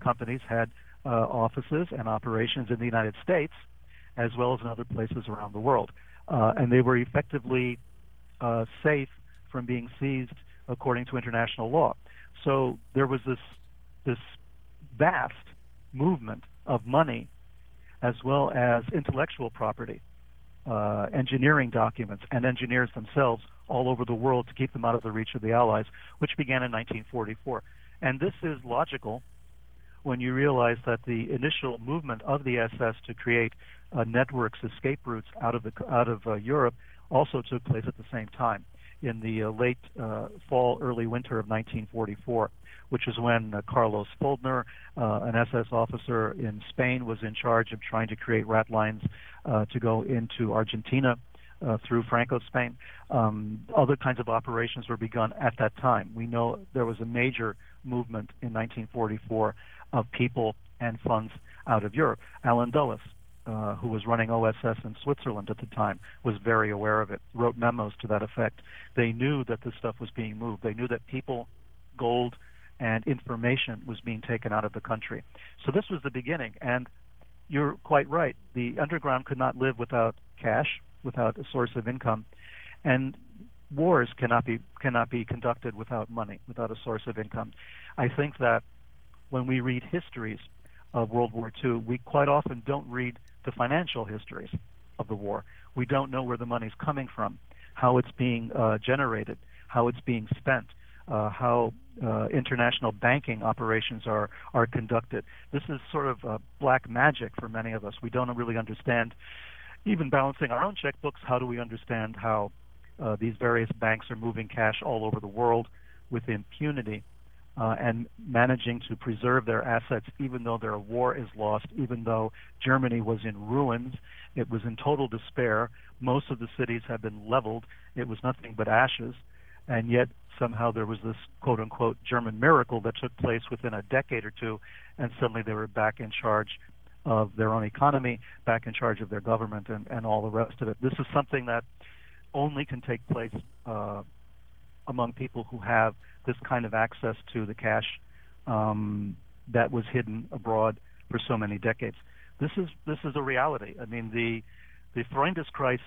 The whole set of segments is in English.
companies had offices and operations in the United States as well as in other places around the world. And they were effectively safe from being seized according to international law. So there was this vast movement of money as well as intellectual property, engineering documents, and engineers themselves all over the world to keep them out of the reach of the Allies, which began in 1944. And this is logical when you realize that the initial movement of the SS to create networks, escape routes out of Europe also took place at the same time in the late fall, early winter of 1944, which is when Carlos Foldner, an SS officer in Spain, was in charge of trying to create rat lines to go into Argentina through Franco Spain. Other kinds of operations were begun at that time. We know there was a major movement in 1944 of people and funds out of Europe. Allen Dulles, who was running OSS in Switzerland at the time, was very aware of it, wrote memos to that effect. They knew that this stuff was being moved. They knew that people, gold, and information was being taken out of the country. So this was the beginning, and you're quite right. The underground could not live without cash, without a source of income, and wars cannot be conducted without money, without a source of income. I think that when we read histories of World War II, we quite often don't read the financial histories of the war. We don't know where the money's coming from, how it's being generated, how it's being spent, how international banking operations are conducted. This is sort of black magic for many of us. We don't really understand, even balancing our own checkbooks, how do we understand how these various banks are moving cash all over the world with impunity and managing to preserve their assets even though their war is lost, even though Germany was in ruins. It was in total despair. Most of the cities had been leveled. It was nothing but ashes. And yet somehow there was this quote-unquote German miracle that took place within a decade or two, and suddenly they were back in charge of their own economy, back in charge of their government, and all the rest of it. This is something that only can take place among people who have this kind of access to the cash that was hidden abroad for so many decades. This is a reality. I mean, the Freundeskreis,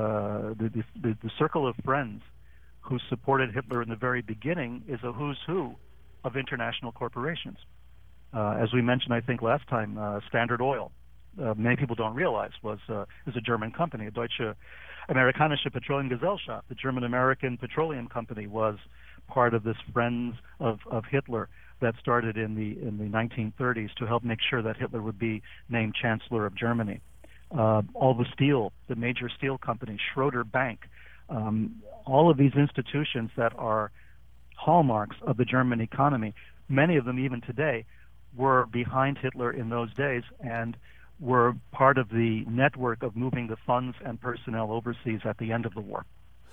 the circle of friends who supported Hitler in the very beginning, is a who's who of international corporations. As we mentioned, I think last time, Standard Oil, many people don't realize, is a German company. A Deutsche Amerikanische Petroleumgesellschaft, the German-American petroleum company, was part of this Friends of Hitler that started in the 1930s to help make sure that Hitler would be named Chancellor of Germany. All the steel, the major steel companies, Schroeder Bank, all of these institutions that are hallmarks of the German economy, many of them even today, were behind Hitler in those days and were part of the network of moving the funds and personnel overseas at the end of the war.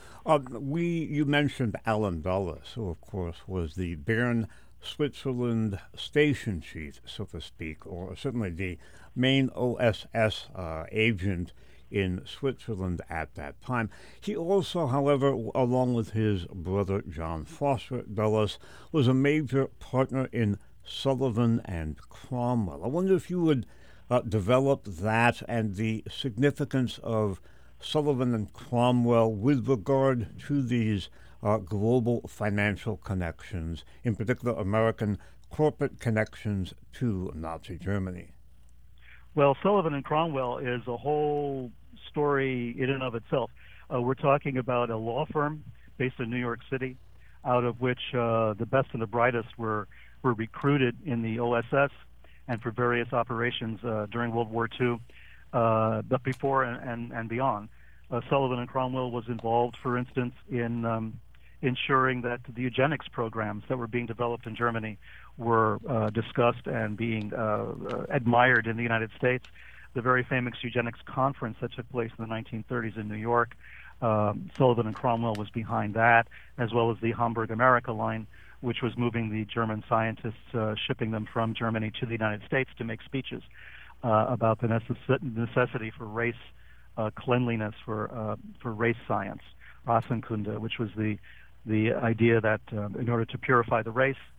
You mentioned Allen Dulles, who, of course, was the Bern, Switzerland station chief, so to speak, or certainly the main OSS agent in Switzerland at that time. He also, however, along with his brother John Foster Dulles, was a major partner in Sullivan and Cromwell. I wonder if you would develop that and the significance of Sullivan and Cromwell with regard to these global financial connections, in particular American corporate connections to Nazi Germany. Well, Sullivan and Cromwell is a whole story in and of itself. We're talking about a law firm based in New York City, out of which the best and the brightest were recruited in the OSS and for various operations during World War II, but before and beyond. Sullivan and Cromwell was involved, for instance, in ensuring that the eugenics programs that were being developed in Germany were discussed and being admired in the United States. The very famous eugenics conference that took place in the 1930s in New York, Sullivan and Cromwell was behind that, as well as the Hamburg America line, which was moving the German scientists, shipping them from Germany to the United States to make speeches about the necessity for race cleanliness, for race science, Rassenkunde, which was the idea that in order to purify the race,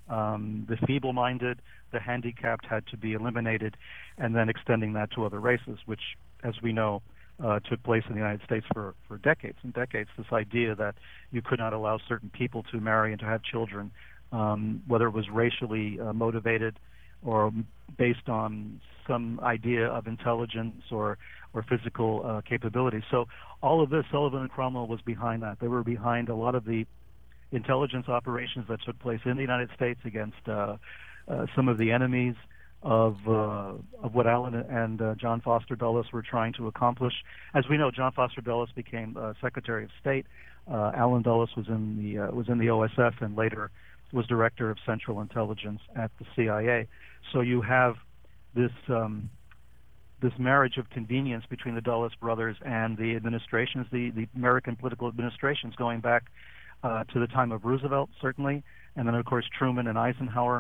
The feeble-minded, the handicapped had to be eliminated, and then extending that to other races, which, as we know, took place in the United States for decades and decades. This idea that you could not allow certain people to marry and to have children, whether it was racially motivated or based on some idea of intelligence or physical capability. So all of this, Sullivan and Cromwell was behind that. They were behind a lot of the intelligence operations that took place in the United States against some of the enemies of what Allen and John Foster Dulles were trying to accomplish. As we know, John Foster Dulles became Secretary of State. Allen Dulles was in the OSS and later was Director of Central Intelligence at the CIA. So you have this marriage of convenience between the Dulles brothers and the administrations, the American political administrations, going back to the time of Roosevelt, certainly, and then, of course, Truman and Eisenhower.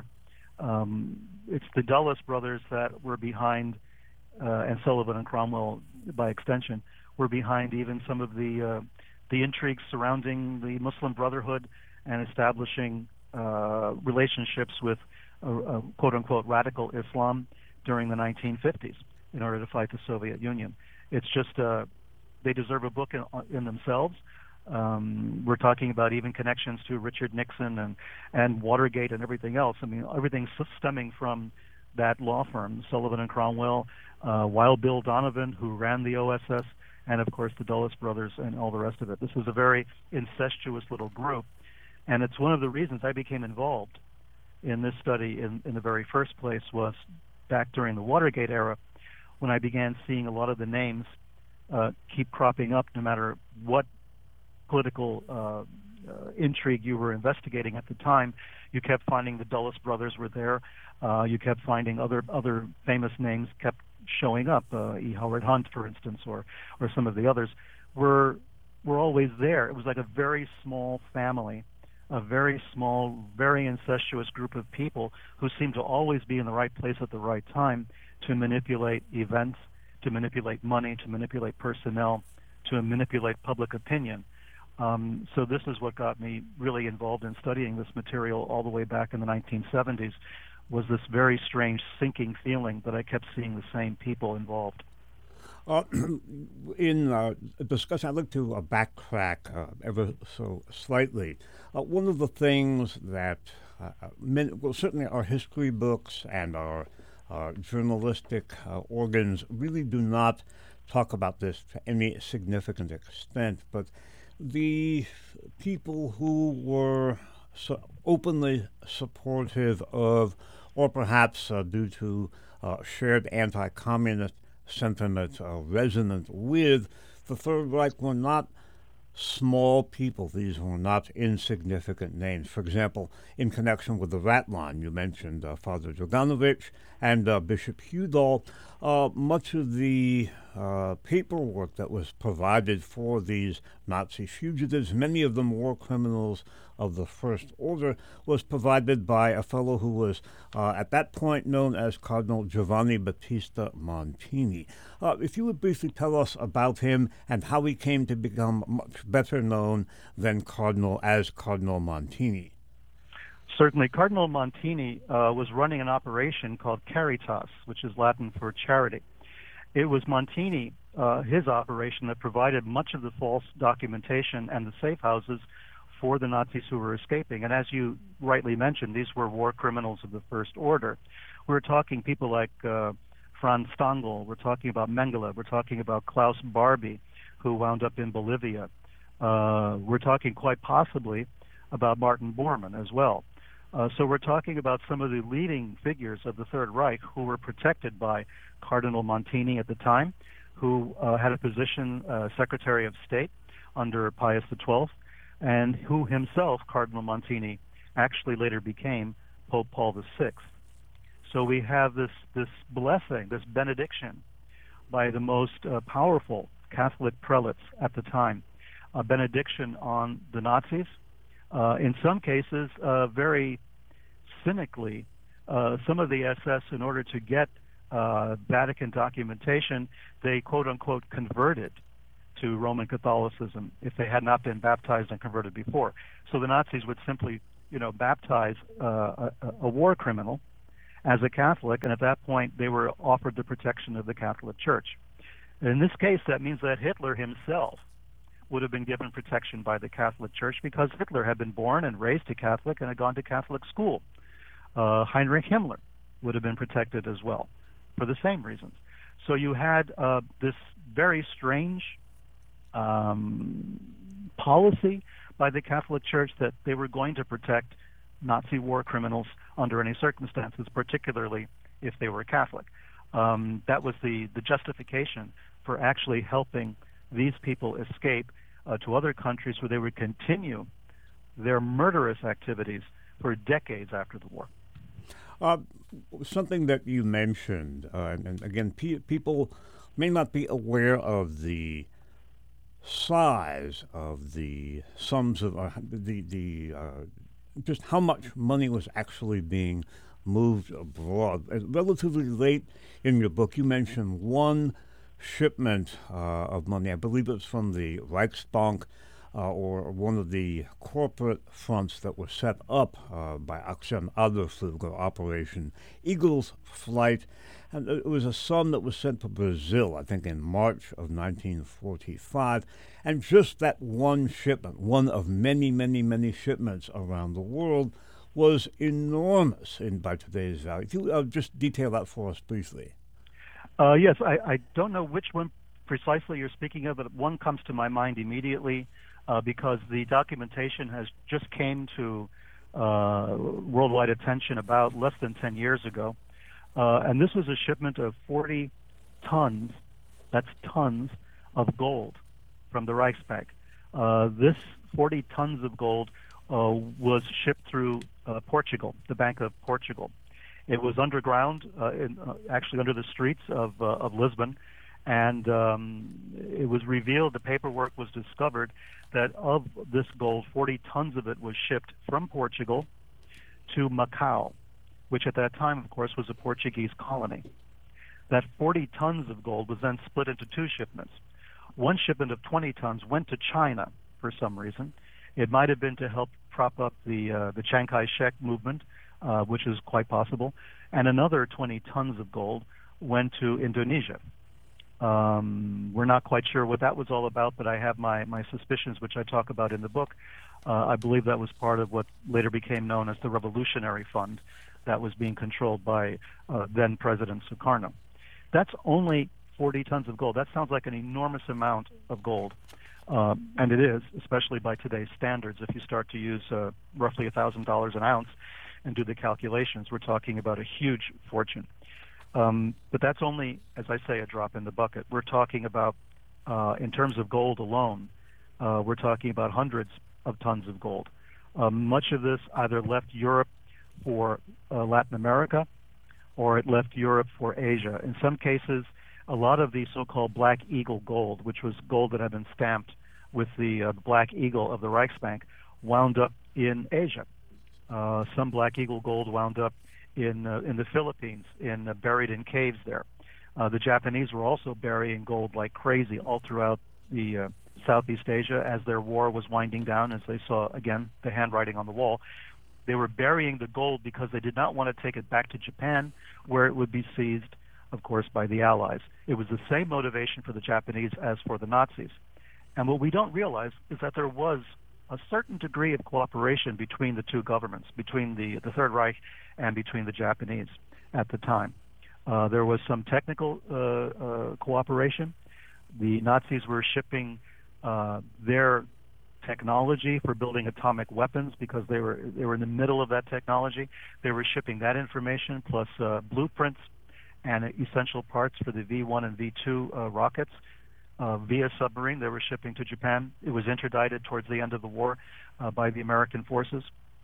It's the Dulles brothers that were behind, and Sullivan and Cromwell, by extension, were behind even some of the intrigues surrounding the Muslim Brotherhood and establishing relationships with quote-unquote radical Islam during the 1950s in order to fight the Soviet Union. It's just they deserve a book in themselves. We're talking about even connections to Richard Nixon and Watergate and everything else. I mean, everything's stemming from that law firm, Sullivan and Cromwell, Wild Bill Donovan, who ran the OSS, and of course the Dulles brothers and all the rest of it. This was a very incestuous little group, and it's one of the reasons I became involved in this study in the very first place was back during the Watergate era, when I began seeing a lot of the names keep cropping up no matter what political intrigue you were investigating at the time. You kept finding the Dulles brothers were there. You kept finding other famous names kept showing up. E. Howard Hunt, for instance, or some of the others were always there. It was like a very small family, a very small, very incestuous group of people who seemed to always be in the right place at the right time to manipulate events, to manipulate money, to manipulate personnel, to manipulate public opinion. So this is what got me really involved in studying this material all the way back in the 1970s, was this very strange sinking feeling that I kept seeing the same people involved. In discussion, I'd like to backtrack ever so slightly. One of the things that certainly our history books and our journalistic organs really do not talk about this to any significant extent, but the people who were openly supportive of, or perhaps due to shared anti-communist sentiment resonant with the Third Reich were not small people. These were not insignificant names. For example, in connection with the Rat Line, you mentioned Father Draganovich and Bishop Udall. Much of the paperwork that was provided for these Nazi fugitives, many of them war criminals of the first order, was provided by a fellow who was at that point known as Cardinal Giovanni Battista Montini. If you would briefly tell us about him and how he came to become much better known than Cardinal Montini. Certainly. Cardinal Montini was running an operation called Caritas, which is Latin for charity. It was Montini, his operation, that provided much of the false documentation and the safe houses for the Nazis who were escaping. And as you rightly mentioned, these were war criminals of the first order. We're talking people like Franz Stangl. We're talking about Mengele. We're talking about Klaus Barbie, who wound up in Bolivia. We're talking quite possibly about Martin Bormann as well. So we're talking about some of the leading figures of the Third Reich who were protected by Cardinal Montini at the time, who had a position, Secretary of State under Pius XII, and who himself, Cardinal Montini, actually later became Pope Paul VI. So we have this blessing, this benediction by the most powerful Catholic prelates at the time, a benediction on the Nazis. In some cases, very cynically, some of the SS, in order to get Vatican documentation, they quote-unquote converted to Roman Catholicism if they had not been baptized and converted before. So the Nazis would simply baptize a war criminal as a Catholic, and at that point they were offered the protection of the Catholic Church. In this case, that means that Hitler himself would have been given protection by the Catholic Church because Hitler had been born and raised a Catholic and had gone to Catholic school. Heinrich Himmler would have been protected as well for the same reasons. So you had this very strange policy by the Catholic Church that they were going to protect Nazi war criminals under any circumstances, particularly if they were Catholic. That was the justification for actually helping these people escape to other countries where they would continue their murderous activities for decades after the war. Something that you mentioned, and again, people may not be aware of the size of the sums of just how much money was actually being moved abroad. Relatively late in your book, you mentioned one shipment of money. I believe it was from the Reichsbank or one of the corporate fronts that was set up by Aktion Adlerflug, or Operation Eagle's Flight. And it was a sum that was sent to Brazil, I think in March of 1945. And just that one shipment, one of many, many, many shipments around the world, was enormous by today's value. If you just detail that for us briefly. Yes, I don't know which one precisely you're speaking of, but one comes to my mind immediately because the documentation has just came to worldwide attention about less than 10 years ago. And this was a shipment of 40 tons, that's tons, of gold from the Reichsbank. This 40 tons of gold was shipped through Portugal, the Bank of Portugal. It was underground, actually under the streets of Lisbon, and it was revealed, the paperwork was discovered, that of this gold, 40 tons of it was shipped from Portugal to Macau, which at that time, of course, was a Portuguese colony. That 40 tons of gold was then split into two shipments. One shipment of 20 tons went to China for some reason. It might have been to help prop up the Chiang Kai-shek movement, which is quite possible. And another 20 tons of gold went to Indonesia. We're not quite sure what that was all about, but I have my suspicions, which I talk about in the book. I believe that was part of what later became known as the Revolutionary Fund that was being controlled by then President Sukarno. That's only 40 tons of gold. That sounds like an enormous amount of gold. And it is, especially by today's standards. If you start to use roughly $1,000 an ounce and do the calculations, we're talking about a huge fortune. But that's only, as I say, a drop in the bucket. We're talking about, in terms of gold alone, we're talking about hundreds of tons of gold. Much of this either left Europe for Latin America, or it left Europe for Asia. In some cases, a lot of the so-called Black Eagle gold, which was gold that had been stamped with the Black Eagle of the Reichsbank, wound up in Asia. Some Black Eagle gold wound up in the Philippines, buried in caves there. The Japanese were also burying gold like crazy all throughout the Southeast Asia as their war was winding down, as they saw, again, the handwriting on the wall. They were burying the gold because they did not want to take it back to Japan, where it would be seized, of course, by the Allies. It was the same motivation for the Japanese as for the Nazis. And what we don't realize is that there was a certain degree of cooperation between the two governments, between the Third Reich and between the Japanese at the time. There was some technical cooperation. The Nazis were shipping their technology for building atomic weapons because they were in the middle of that technology. They were shipping that information plus blueprints and essential parts for the V-1 and V-2 rockets via submarine. They were shipping to Japan. It was interdicted towards the end of the war by the American forces.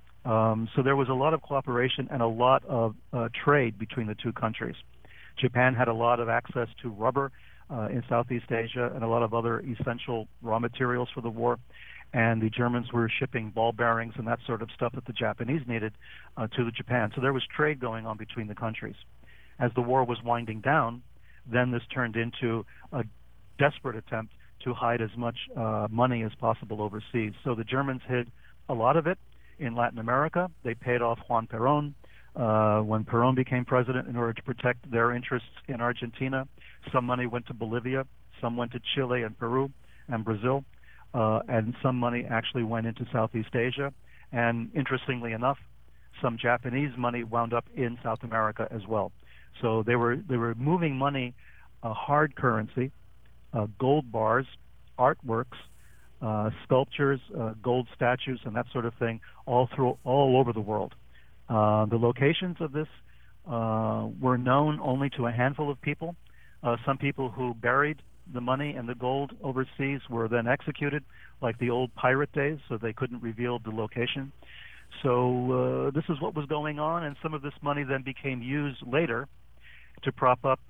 So there was a lot of cooperation and a lot of trade between the two countries. Japan had a lot of access to rubber in Southeast Asia and a lot of other essential raw materials for the war. And the Germans were shipping ball bearings and that sort of stuff that the Japanese needed to the Japan. So there was trade going on between the countries. As the war was winding down, then this turned into a desperate attempt to hide as much money as possible overseas. So the Germans hid a lot of it in Latin America. They paid off Juan Perón when Perón became president in order to protect their interests in Argentina. Some money went to Bolivia, some went to Chile and Peru and Brazil, and some money actually went into Southeast Asia. And interestingly enough, some Japanese money wound up in South America as well. So they were moving money, hard currency, gold bars, artworks, sculptures, gold statues, and that sort of thing, all over the world. The locations of this were known only to a handful of people. Some people who buried the money and the gold overseas were then executed, like the old pirate days, so they couldn't reveal the location. So this is what was going on, and some of this money then became used later to prop up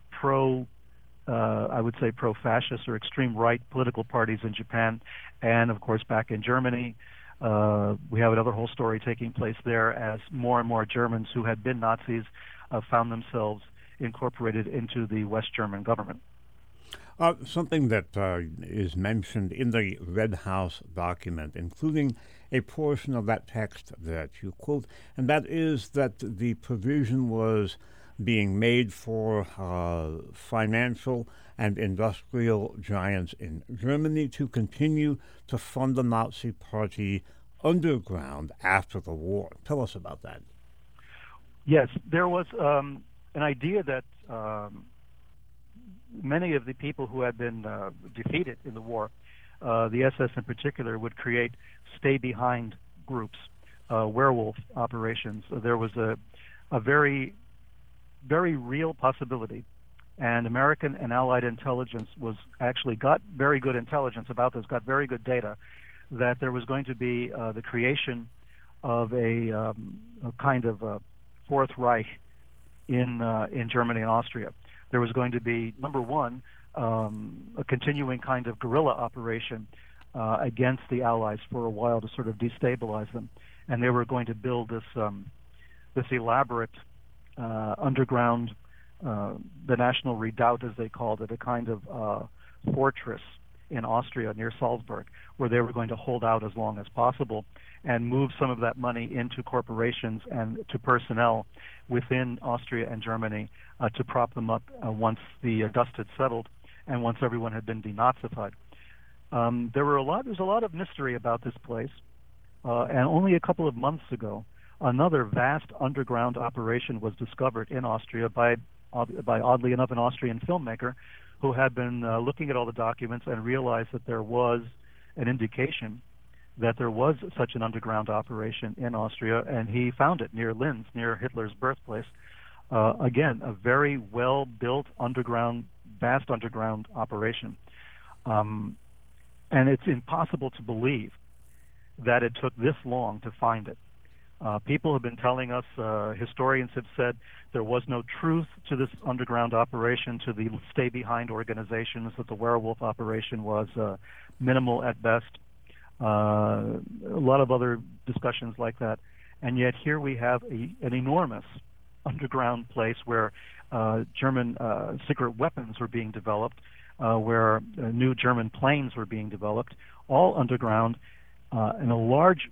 I would say pro-fascist or extreme right political parties in Japan, and of course back in Germany. We have another whole story taking place there as more and more Germans who had been Nazis found themselves incorporated into the West German government. Something that is mentioned in the Red House document, including a portion of that text that you quote, and that is that the provision was being made for financial and industrial giants in Germany to continue to fund the Nazi Party underground after the war. Tell us about that. Yes, there was an idea that many of the people who had been defeated in the war, the SS in particular, would create stay-behind groups, werewolf operations. There was a very, very real possibility, and American and Allied intelligence got very good intelligence about this, got very good data, that there was going to be the creation of a kind of Fourth Reich in Germany and Austria. There was going to be, number one, a continuing kind of guerrilla operation against the Allies for a while to sort of destabilize them, and they were going to build this elaborate underground, the National Redoubt, as they called it, a kind of fortress in Austria near Salzburg, where they were going to hold out as long as possible and move some of that money into corporations and to personnel within Austria and Germany to prop them up once the dust had settled and once everyone had been denazified. There's a lot of mystery about this place, and only a couple of months ago, another vast underground operation was discovered in Austria by oddly enough, an Austrian filmmaker who had been looking at all the documents and realized that there was an indication that there was such an underground operation in Austria, and he found it near Linz, near Hitler's birthplace. Again, a very well-built vast underground operation. And it's impossible to believe that it took this long to find it. People have been telling us, historians have said, there was no truth to this underground operation, to the stay-behind organizations, that the werewolf operation was minimal at best. A lot of other discussions like that. And yet here we have an enormous underground place where German secret weapons were being developed, where new German planes were being developed, all underground, in a large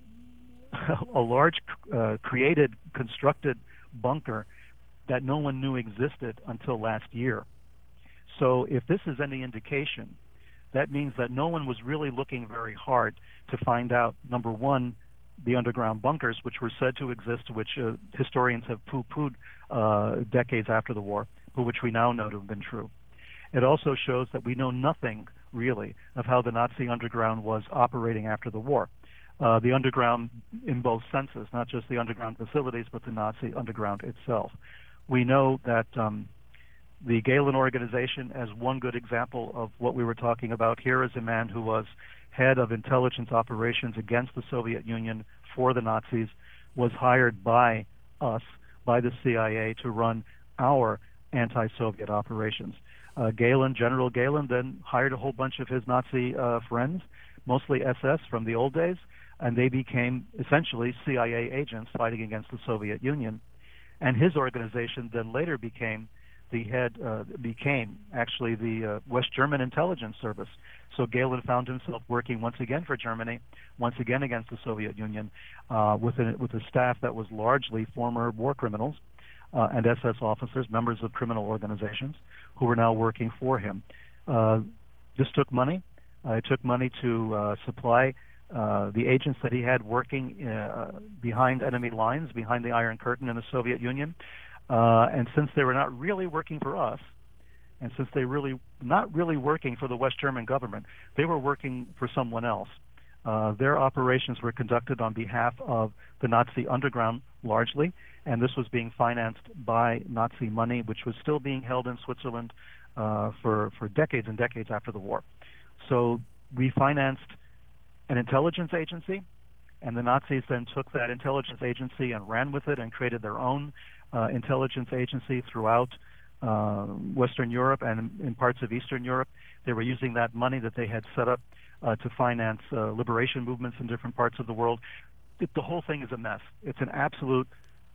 constructed bunker that no one knew existed until last year. So if this is any indication, that means that no one was really looking very hard to find out, number one, the underground bunkers, which were said to exist, which historians have poo-pooed decades after the war, but which we now know to have been true. It also shows that we know nothing, really, of how the Nazi underground was operating after the war. The underground in both senses, not just the underground facilities, but the Nazi underground itself. We know that the Gehlen organization, as one good example of what we were talking about here, is a man who was head of intelligence operations against the Soviet Union for the Nazis, was hired by us, by the CIA, to run our anti-Soviet operations. General Gehlen, then hired a whole bunch of his Nazi friends, mostly SS from the old days, and they became essentially CIA agents fighting against the Soviet Union. And his organization then later became the head became actually the West German intelligence service. So Galen found himself working once again for Germany, once again against the Soviet Union, with a staff that was largely former war criminals and SS officers, members of criminal organizations, who were now working for him. This took money. It took money to supply the agents that he had working behind enemy lines, behind the Iron Curtain in the Soviet Union. And since they were not really working for us, and since they really not really working for the West German government, they were working for someone else. Their operations were conducted on behalf of the Nazi underground largely, and this was being financed by Nazi money, which was still being held in Switzerland for decades and decades after the war. So we financed an intelligence agency, and the Nazis then took that intelligence agency and ran with it and created their own intelligence agency throughout Western Europe and in parts of Eastern Europe. They were using that money that they had set up to finance liberation movements in different parts of the world. The whole thing is a mess. It's an absolute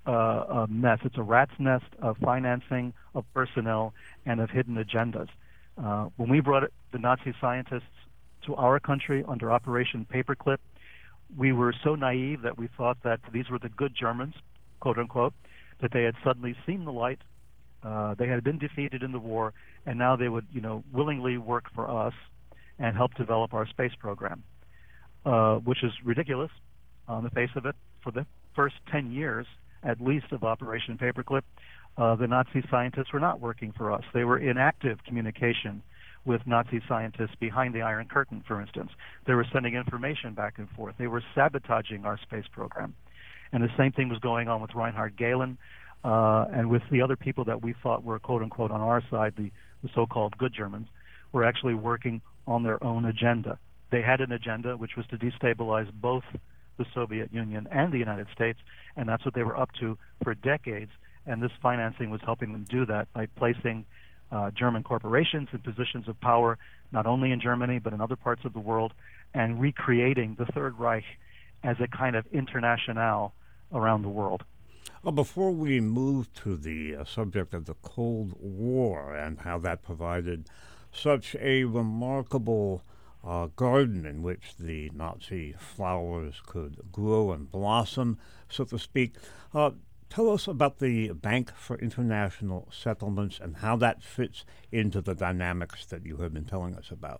mess. It's a rat's nest of financing, of personnel, and of hidden agendas. When we brought the Nazi scientists to our country under Operation Paperclip, we were so naive that we thought that these were the good Germans, quote unquote, that they had suddenly seen the light. They had been defeated in the war, and now they would, willingly work for us and help develop our space program, which is ridiculous on the face of it. For the first 10 years, at least, of Operation Paperclip, the Nazi scientists were not working for us. They were in active communication with Nazi scientists behind the Iron Curtain, for instance. They were sending information back and forth. They were sabotaging our space program. And the same thing was going on with Reinhard Gehlen and with the other people that we thought were, quote-unquote, on our side, the so-called good Germans, were actually working on their own agenda. They had an agenda which was to destabilize both the Soviet Union and the United States, and that's what they were up to for decades. And this financing was helping them do that by placing German corporations in positions of power, not only in Germany, but in other parts of the world, and recreating the Third Reich as a kind of internationale around the world. Well, before we move to the subject of the Cold War and how that provided such a remarkable garden in which the Nazi flowers could grow and blossom, so to speak, tell us about the Bank for International Settlements and how that fits into the dynamics that you have been telling us about.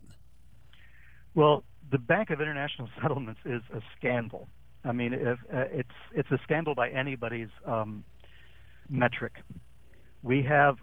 Well, the Bank of International Settlements is a scandal. I mean, it's a scandal by anybody's metric. We have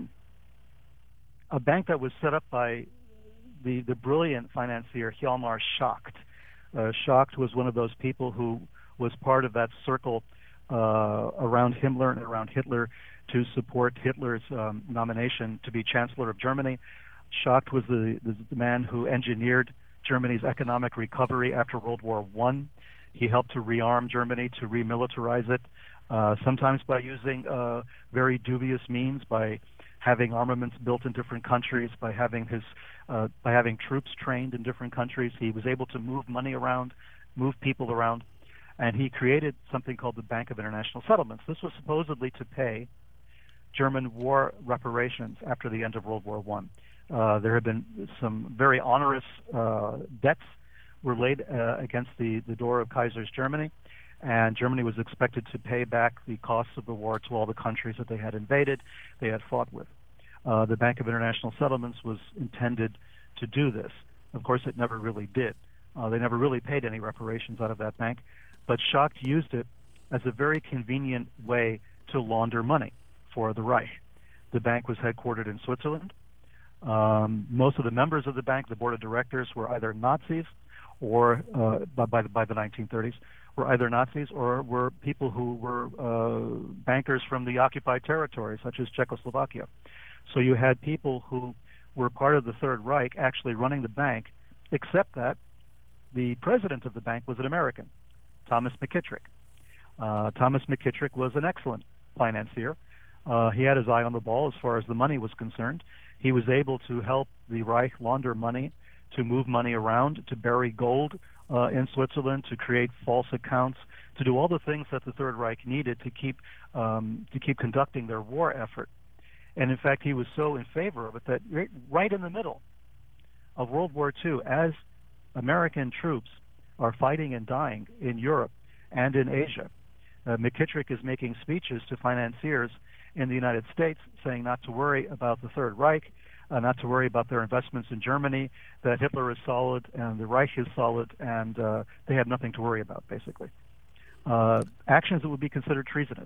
a bank that was set up by the brilliant financier Hjalmar Schacht. Schacht was one of those people who was part of that circle around Himmler and around Hitler to support Hitler's nomination to be Chancellor of Germany. Schacht was the man who engineered Germany's economic recovery after World War I. He helped to rearm Germany, to remilitarize it, sometimes by using very dubious means, by having armaments built in different countries, by having troops trained in different countries. He was able to move money around, move people around, and he created something called the Bank of International Settlements. This was supposedly to pay German war reparations after the end of World War I. There had been some very onerous debts were laid against the door of Kaiser's Germany, and Germany was expected to pay back the costs of the war to all the countries that they had invaded, they had fought with. The Bank of International Settlements was intended to do this. Of course, it never really did. They never really paid any reparations out of that bank, but Schacht used it as a very convenient way to launder money for the Reich. The bank was headquartered in Switzerland. Most of the members of the bank, the board of directors, were either Nazis or by the 1930s, were either Nazis or were people who were bankers from the occupied territories, such as Czechoslovakia. So you had people who were part of the Third Reich actually running the bank, except that the president of the bank was an American, Thomas McKittrick. Thomas McKittrick was an excellent financier. He had his eye on the ball as far as the money was concerned. He was able to help the Reich launder money, to move money around, to bury gold in Switzerland, to create false accounts, to do all the things that the Third Reich needed to keep conducting their war effort. And in fact, he was so in favor of it that right in the middle of World War II, as American troops are fighting and dying in Europe and in Asia, McKittrick is making speeches to financiers in the United States saying not to worry about the Third Reich, not to worry about their investments in Germany, that Hitler is solid and the Reich is solid, and they have nothing to worry about, basically. Actions that would be considered treasonous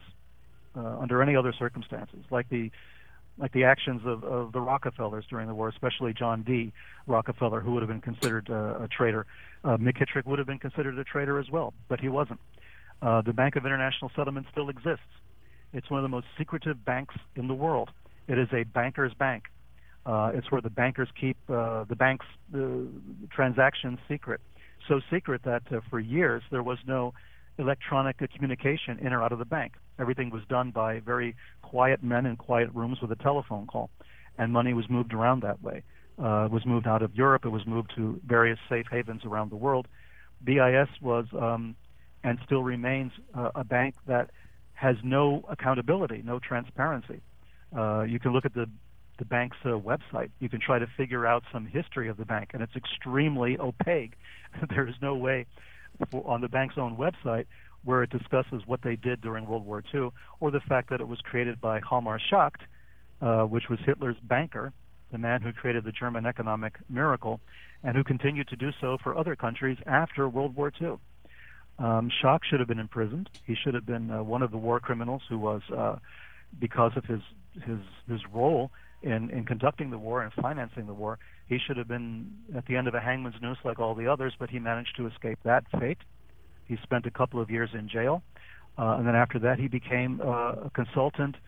under any other circumstances, like the actions of the Rockefellers during the war, especially John D. Rockefeller, who would have been considered a traitor. McKittrick would have been considered a traitor as well, but he wasn't. The Bank of International Settlement still exists. It's one of the most secretive banks in the world. It is a banker's bank. It's where the bankers keep the bank's transactions secret. So secret that for years there was no electronic communication in or out of the bank. Everything was done by very quiet men in quiet rooms with a telephone call, and money was moved around that way. It was moved out of Europe. It was moved to various safe havens around the world. BIS was and still remains a bank that has no accountability, no transparency. You can look at the bank's website. You can try to figure out some history of the bank, and it's extremely opaque. There is no way on the bank's own website where it discusses what they did during World War II, or the fact that it was created by Hjalmar Schacht, which was Hitler's banker, the man who created the German economic miracle, and who continued to do so for other countries after World War II. Schacht should have been imprisoned. He should have been one of the war criminals who was, because of his role in conducting the war and financing the war, he should have been at the end of a hangman's noose like all the others, but he managed to escape that fate. He spent a couple of years in jail, and then after that he became a consultant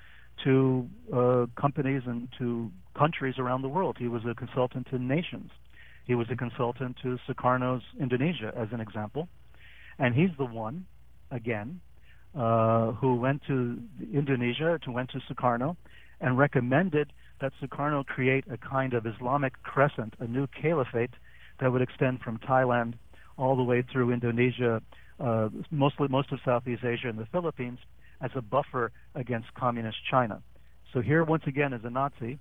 to companies and to countries around the world. He was a consultant to nations. He was a consultant to Sukarno's Indonesia, as an example. And he's the one, again, who went to Indonesia, went to Sukarno, and recommended that Sukarno create a kind of Islamic crescent, a new caliphate that would extend from Thailand all the way through Indonesia, most of Southeast Asia and the Philippines, as a buffer against communist China. So here, once again, is a Nazi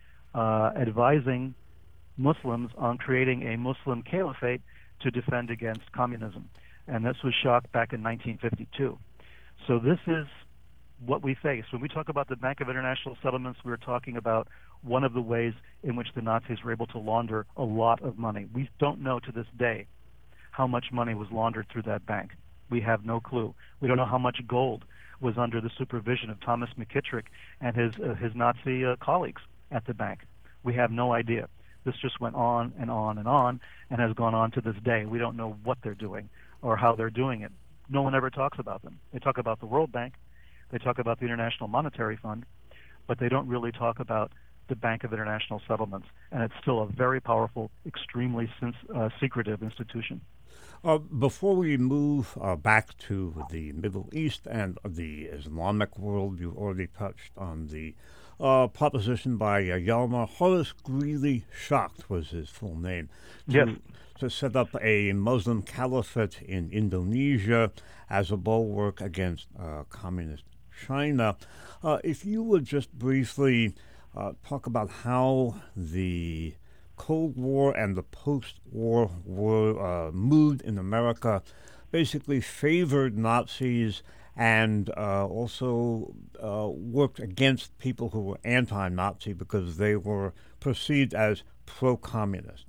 advising Muslims on creating a Muslim caliphate to defend against communism. And this was Schacht back in 1952. So this is what we face. When we talk about the Bank of International Settlements, we're talking about one of the ways in which the Nazis were able to launder a lot of money. We don't know to this day how much money was laundered through that bank. We have no clue. We don't know how much gold was under the supervision of Thomas McKittrick and his Nazi colleagues at the bank. We have no idea. This just went on and on and on, and has gone on to this day. We don't know what they're doing or how they're doing it. No one ever talks about them. They talk about the World Bank, they talk about the International Monetary Fund, but they don't really talk about the Bank of International Settlements, and it's still a very powerful, extremely secretive institution. Before we move back to the Middle East and the Islamic world, you already touched on the proposition by Hjalmar. Horace Greeley Schacht was his full name. Yes. To set up a Muslim caliphate in Indonesia as a bulwark against communist China. If you would just briefly talk about how the Cold War and the post-war mood in America basically favored Nazis and also worked against people who were anti-Nazi because they were perceived as pro-communist.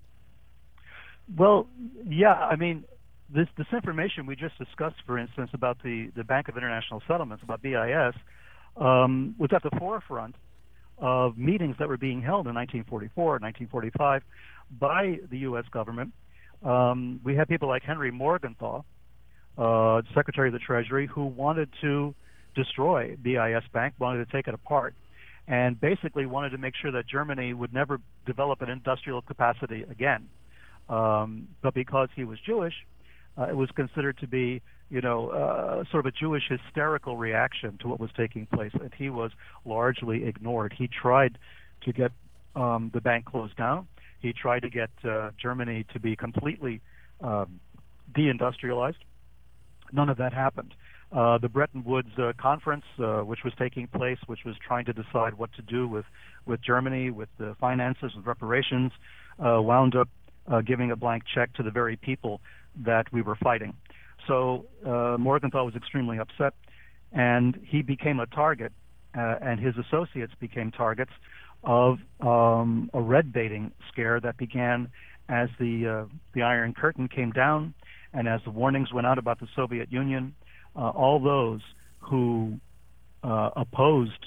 Well, yeah, I mean, this information we just discussed, for instance, about the Bank of International Settlements, about BIS, was at the forefront of meetings that were being held in 1944, 1945 by the U.S. government. We had people like Henry Morgenthau, Secretary of the Treasury, who wanted to destroy BIS Bank, wanted to take it apart, and basically wanted to make sure that Germany would never develop an industrial capacity again. But because he was Jewish, it was considered to be, sort of a Jewish hysterical reaction to what was taking place, and he was largely ignored. He tried to get the bank closed down. He tried to get Germany to be completely deindustrialized. None of that happened. The Bretton Woods conference, which was taking place, which was trying to decide what to do with Germany, with the finances, with reparations, wound up giving a blank check to the very people that we were fighting. So Morgenthau was extremely upset, and he became a target, and his associates became targets of a red baiting scare that began as the Iron Curtain came down, and as the warnings went out about the Soviet Union. All those who opposed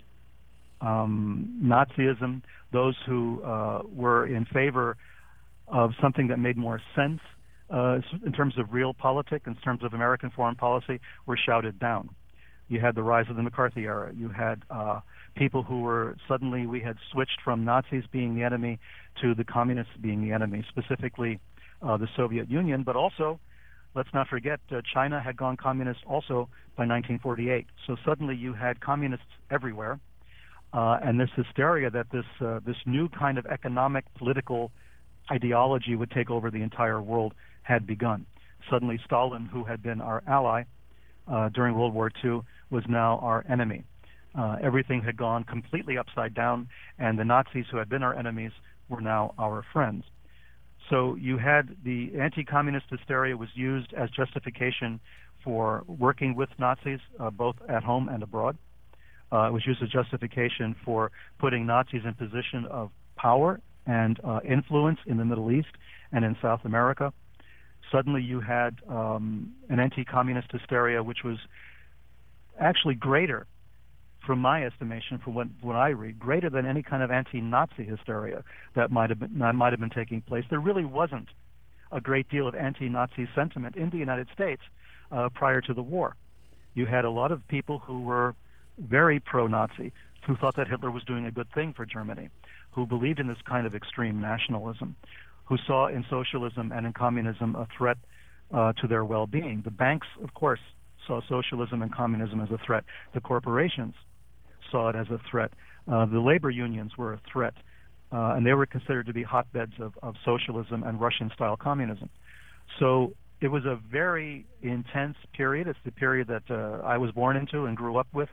Nazism, those who were in favor of something that made more sense in terms of real politics, in terms of American foreign policy, were shouted down. You had the rise of the McCarthy era. You had people who were suddenly, we had switched from Nazis being the enemy to the communists being the enemy, specifically the Soviet Union, but also, let's not forget, China had gone communist also by 1948. So suddenly you had communists everywhere, and this hysteria that this new kind of economic, political ideology would take over the entire world had begun. Suddenly Stalin, who had been our ally during World War II, was now our enemy. Everything had gone completely upside down, and the Nazis, who had been our enemies, were now our friends. So you had the anti-communist hysteria was used as justification for working with Nazis, both at home and abroad. It was used as justification for putting Nazis in position of power and influence in the Middle East and in South America. Suddenly you had an anti-communist hysteria which was actually greater, from my estimation, from what I read, greater than any kind of anti-Nazi hysteria that might have been taking place. There really wasn't a great deal of anti-Nazi sentiment in the United States prior to the war. You had a lot of people who were very pro-Nazi, who thought that Hitler was doing a good thing for Germany, who believed in this kind of extreme nationalism, who saw in socialism and in communism a threat to their well-being. The banks, of course, saw socialism and communism as a threat. The corporations saw it as a threat. The labor unions were a threat, and they were considered to be hotbeds of socialism and Russian-style communism. So it was a very intense period. It's the period that I was born into and grew up with.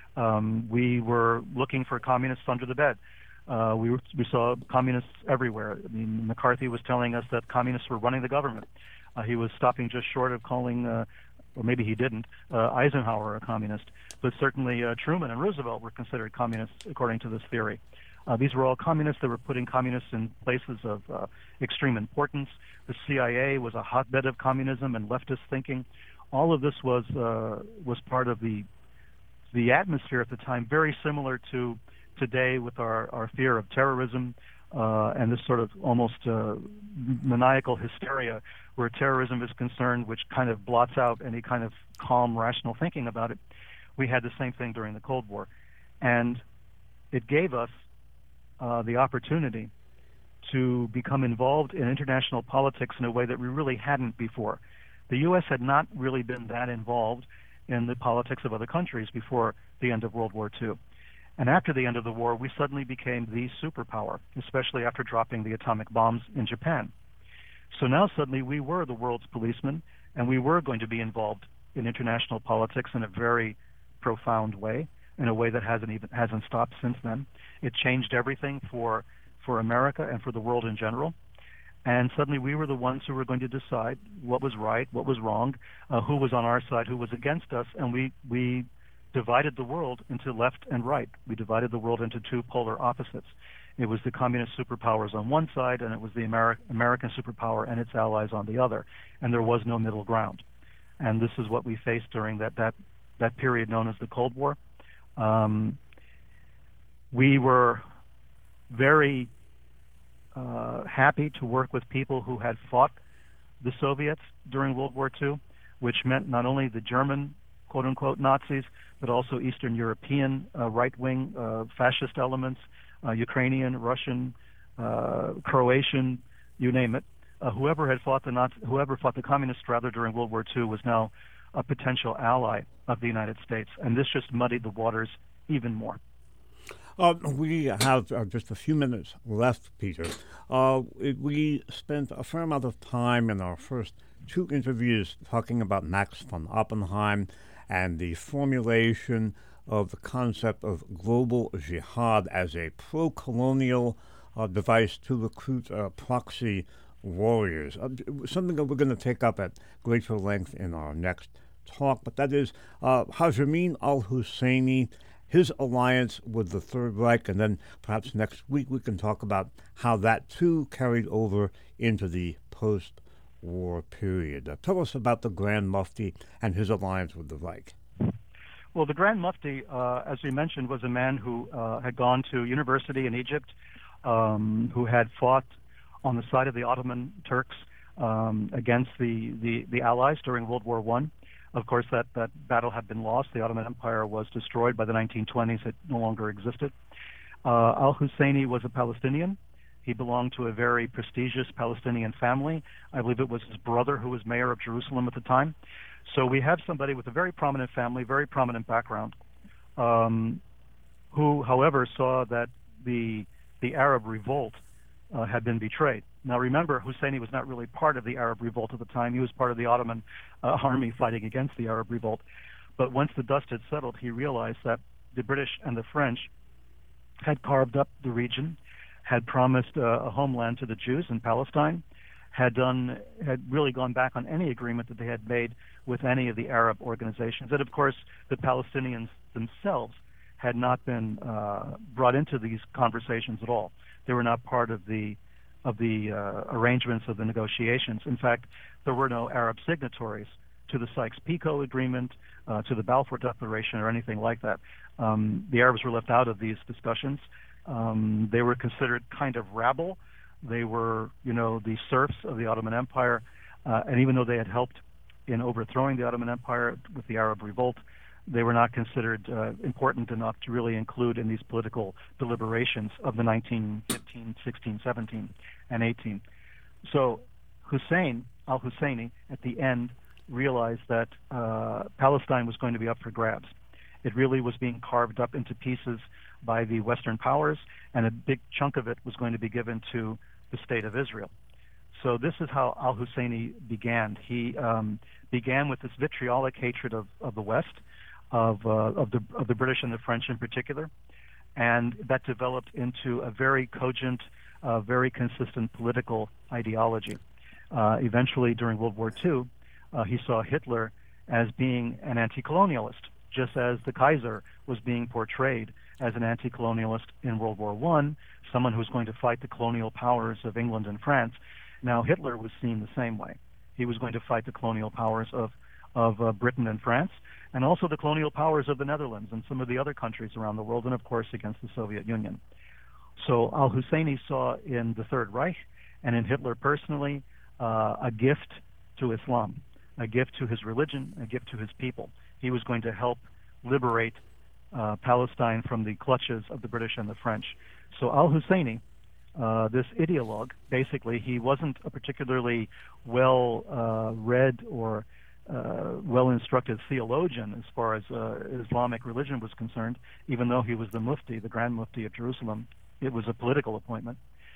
We were looking for communists under the bed. We saw communists everywhere. I mean, McCarthy was telling us that communists were running the government. He was stopping just short of calling, or maybe he didn't, Eisenhower a communist. But certainly Truman and Roosevelt were considered communists according to this theory. These were all communists that were putting communists in places of extreme importance. The CIA was a hotbed of communism and leftist thinking. All of this was part of the atmosphere at the time, very similar to today with our fear of terrorism and this sort of almost maniacal hysteria where terrorism is concerned, which kind of blots out any kind of calm, rational thinking about it. We had the same thing during the Cold War. And it gave us the opportunity to become involved in international politics in a way that we really hadn't before. The U.S. had not really been that involved in the politics of other countries before the end of World War II. And after the end of the war, we suddenly became the superpower, especially after dropping the atomic bombs in Japan. So now suddenly we were the world's policemen, and we were going to be involved in international politics in a very profound way, in a way that hasn't stopped since then. It changed everything for America and for the world in general. And suddenly we were the ones who were going to decide what was right, what was wrong, who was on our side, who was against us, and we divided the world into left and right. We divided the world into two polar opposites. It was the communist superpowers on one side, and it was the American superpower and its allies on the other. And there was no middle ground. And this is what we faced during that period known as the Cold War. We were very happy to work with people who had fought the Soviets during World War II, which meant not only the German quote-unquote Nazis, but also Eastern European right-wing fascist elements, Ukrainian, Russian, Croatian, you name it. Whoever fought the communists rather during World War II was now a potential ally of the United States, and this just muddied the waters even more. We have just a few minutes left, Peter. We spent a fair amount of time in our first two interviews talking about Max von Oppenheim and the formulation of the concept of global jihad as a pro-colonial device to recruit proxy warriors. Something that we're going to take up at greater length in our next talk, but that is Haj Amin al-Husseini, his alliance with the Third Reich, and then perhaps next week we can talk about how that too carried over into the post-war period. Tell us about the Grand Mufti and his alliance with the Reich. Well, the Grand Mufti, as we mentioned, was a man who had gone to university in Egypt, who had fought on the side of the Ottoman Turks against the Allies during World War I. Of course, that battle had been lost. The Ottoman Empire was destroyed by the 1920s. It no longer existed. Al-Husseini was a Palestinian. He belonged to a very prestigious Palestinian family. I believe it was his brother who was mayor of Jerusalem at the time. So we have somebody with a very prominent family, very prominent background, who, however, saw that the Arab revolt had been betrayed. Now, remember, Husseini was not really part of the Arab revolt at the time. He was part of the Ottoman army fighting against the Arab revolt. But once the dust had settled, he realized that the British and the French had carved up the region, had promised a homeland to the Jews in Palestine, had really gone back on any agreement that they had made with any of the Arab organizations. And, of course, the Palestinians themselves had not been brought into these conversations at all. They were not part of the arrangements of the negotiations. In fact, there were no Arab signatories to the Sykes-Picot Agreement, to the Balfour Declaration, or anything like that. The Arabs were left out of these discussions. They were considered kind of rabble. They were, the serfs of the Ottoman Empire, and even though they had helped in overthrowing the Ottoman Empire with the Arab revolt, they were not considered important enough to really include in these political deliberations of the 1915, 16, 17, and 18. So al-Husseini, at the end, realized that Palestine was going to be up for grabs. It really was being carved up into pieces by the Western powers, and a big chunk of it was going to be given to the State of Israel. So this is how al-Husseini began. He began with this vitriolic hatred of the West, of the British and the French in particular, and that developed into a very cogent, very consistent political ideology. Eventually, during World War II, he saw Hitler as being an anti-colonialist, just as the Kaiser was being portrayed as an anti-colonialist in World War I, someone who was going to fight the colonial powers of England and France. Now, Hitler was seen the same way. He was going to fight the colonial powers of Britain and France, and also the colonial powers of the Netherlands and some of the other countries around the world, and of course against the Soviet Union. So al-Husseini saw in the Third Reich and in Hitler personally a gift to Islam, a gift to his religion, a gift to his people. He was going to help liberate Palestine from the clutches of the British and the French. So al-Husseini, this ideologue, basically, he wasn't a particularly well-read or well-instructed theologian as far as Islamic religion was concerned, even though he was the Mufti, the Grand Mufti of Jerusalem. It was a political appointment.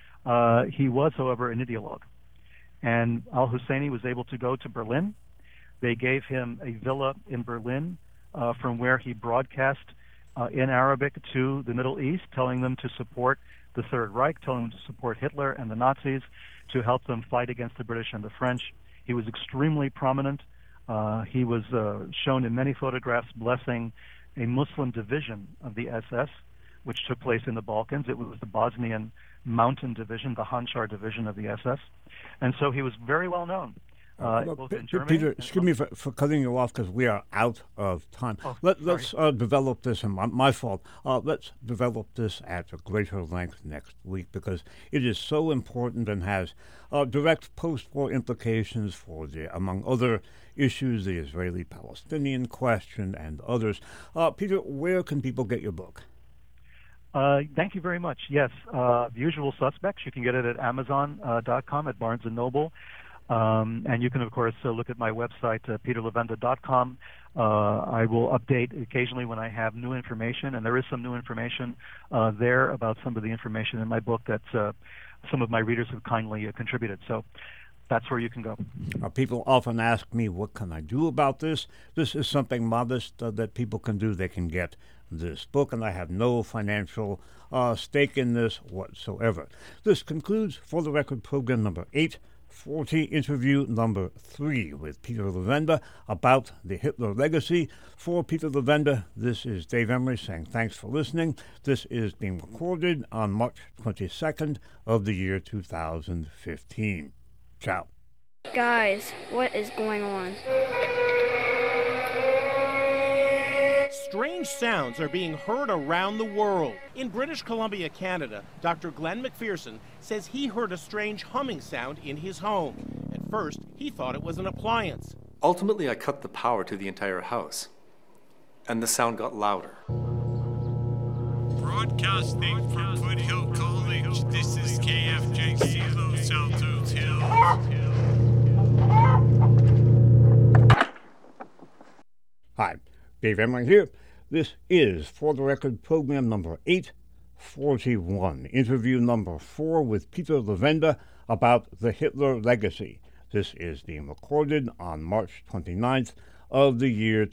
He was, however, an ideologue. And al-Husseini was able to go to Berlin. They gave him a villa in Berlin from where he broadcast in Arabic to the Middle East, telling them to support the Third Reich, telling them to support Hitler and the Nazis, to help them fight against the British and the French. He was extremely prominent. He was shown in many photographs blessing a Muslim division of the SS, which took place in the Balkans. It was the Bosnian Mountain Division, the Hanchar Division of the SS. And so he was very well known. Both in Germany. Peter, excuse me for cutting you off because we are out of time. Let's develop this, and my fault. Let's develop this at a greater length next week because it is so important and has direct post-war implications for among other issues, the Israeli-Palestinian question and others. Peter, where can people get your book? Thank you very much. Yes, The Usual Suspects. You can get it at Amazon.com, at Barnes & Noble. And you can, of course, look at my website, peterlevenda.com. I will update occasionally when I have new information, and there is some new information there about some of the information in my book that some of my readers have kindly contributed. So that's where you can go. People often ask me, what can I do about this? This is something modest that people can do. They can get this book, and I have no financial stake in this whatsoever. This concludes For the Record program number 840, interview number 3 with Peter Levenda about the Hitler legacy. For Peter Levenda, this is Dave Emery saying thanks for listening. This is being recorded on March 22nd of the year 2015. Ciao. Guys, what is going on? Strange sounds are being heard around the world. In British Columbia, Canada, Dr. Glenn McPherson says he heard a strange humming sound in his home. At first, he thought it was an appliance. Ultimately, I cut the power to the entire house, and the sound got louder. Broadcasting from Foothill College, this is KFJC Los Altos Hills. Hi, Dave Emery here. This is For the Record program number 841, interview number 4 with Peter Levenda about the Hitler legacy. This is being recorded on March 29th of the year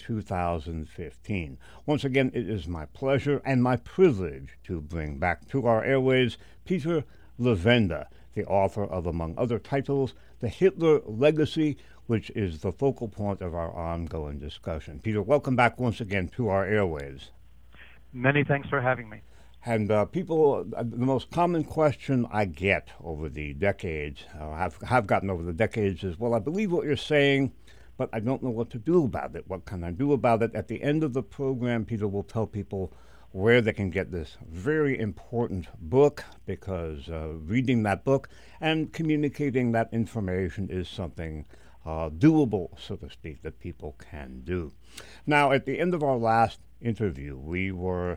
2015. Once again, it is my pleasure and my privilege to bring back to our airways Peter Levenda, the author of, among other titles, The Hitler Legacy, which is the focal point of our ongoing discussion. Peter, welcome back once again to our airwaves. Many thanks for having me. And the most common question I get over the decades, have gotten over the decades, is, well, I believe what you're saying, but I don't know what to do about it. What can I do about it? At the end of the program, Peter will tell people where they can get this very important book, because reading that book and communicating that information is something doable, so to speak, that people can do. Now, at the end of our last interview, we were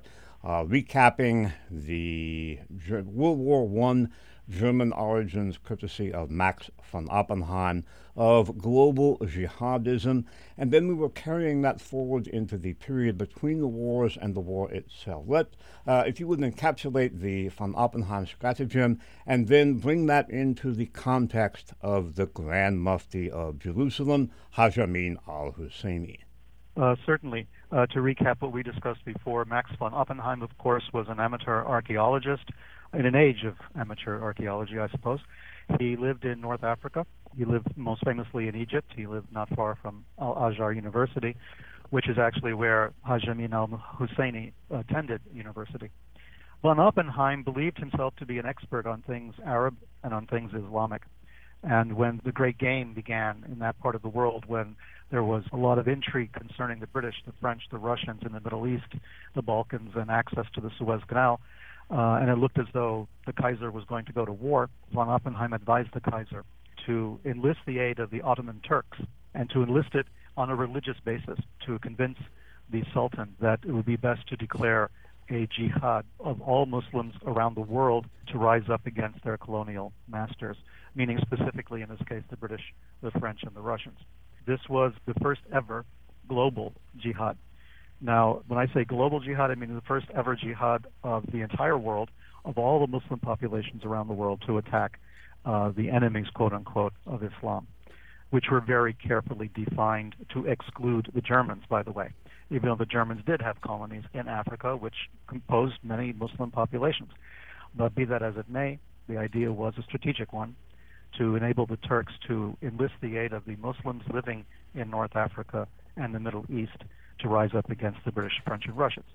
recapping the World War I German origins, courtesy of Max von Oppenheim, of global jihadism, and then we were carrying that forward into the period between the wars and the war itself. If you would encapsulate the von Oppenheim stratagem and then bring that into the context of the Grand Mufti of Jerusalem, Haj Amin al-Husseini. Certainly. To recap what we discussed before, Max von Oppenheim, of course, was an amateur archaeologist in an age of amateur archaeology, I suppose. He lived in North Africa. He lived most famously in Egypt. He lived not far from Al-Azhar University, which is actually where Haj Amin al-Husseini attended university. Von Oppenheim believed himself to be an expert on things Arab and on things Islamic. And when the great game began in that part of the world, when there was a lot of intrigue concerning the British, the French, the Russians in the Middle East, the Balkans, and access to the Suez Canal, and it looked as though the Kaiser was going to go to war, von Oppenheim advised the Kaiser to enlist the aid of the Ottoman Turks and to enlist it on a religious basis, to convince the Sultan that it would be best to declare a jihad of all Muslims around the world to rise up against their colonial masters, meaning specifically in this case the British, the French, and the Russians. This was the first ever global jihad. Now, when I say global jihad, I mean the first ever jihad of the entire world, of all the Muslim populations around the world, to attack the enemies, quote-unquote, of Islam, which were very carefully defined to exclude the Germans, by the way, even though the Germans did have colonies in Africa, which composed many Muslim populations. But be that as it may, the idea was a strategic one, to enable the Turks to enlist the aid of the Muslims living in North Africa and the Middle East to rise up against the British, French, and Russians.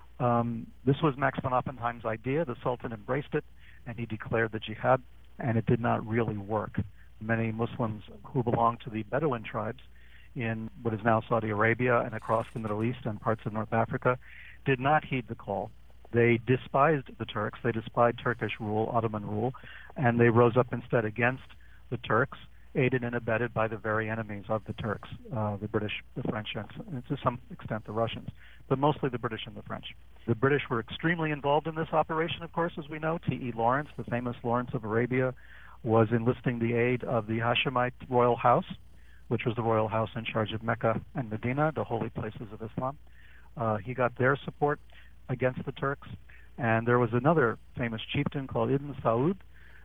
This was Max von Oppenheim's idea. The Sultan embraced it, and he declared the jihad, and it did not really work. Many Muslims who belonged to the Bedouin tribes in what is now Saudi Arabia and across the Middle East and parts of North Africa did not heed the call. They despised the Turks, they despised Turkish rule, Ottoman rule, and they rose up instead against the Turks, aided and abetted by the very enemies of the Turks, the British, the French, and to some extent the Russians, but mostly the British and the French. The British were extremely involved in this operation, of course, as we know. T.E. Lawrence, the famous Lawrence of Arabia, was enlisting the aid of the Hashemite royal house, which was the royal house in charge of Mecca and Medina, the holy places of Islam. He got their support against the Turks. And there was another famous chieftain called Ibn Saud,